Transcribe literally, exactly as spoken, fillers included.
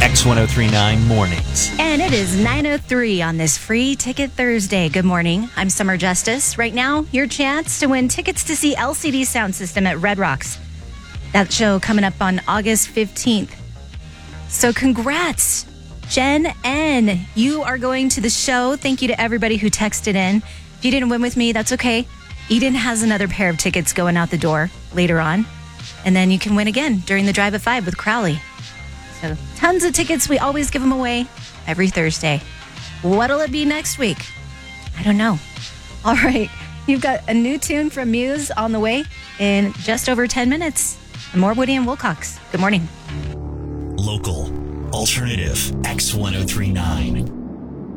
X ten thirty-nine Mornings. And it is nine oh three on this Free Ticket Thursday. Good morning. I'm Summer Justice. Right now, your chance to win tickets to see L C D Sound System at Red Rocks. That show coming up on August fifteenth. So congrats, Jen N. You are going to the show. Thank you to everybody who texted in. If you didn't win with me, that's okay. Eden has another pair of tickets going out the door later on. And then you can win again during the Drive at five with Crowley. So tons of tickets. We always give them away every Thursday. What'll it be next week? I don't know. All right. You've got a new tune from Muse on the way in just over ten minutes. And more Woody and Wilcox. Good morning. Local, alternative, X ten thirty-nine.